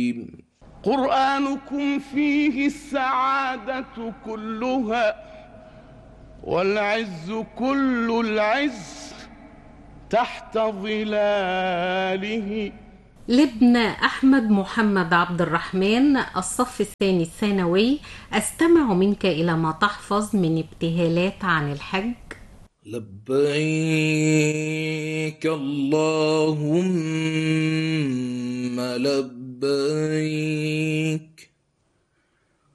الرحيم. قرآنكم فيه السعادة كلها والعز كل العز تحت ظلاله. لابن أحمد محمد عبد الرحمن، الصف الثاني الثانوي، أستمع منك إلى ما تحفظ من ابتهالات عن الحج. لبيك اللهم لبيك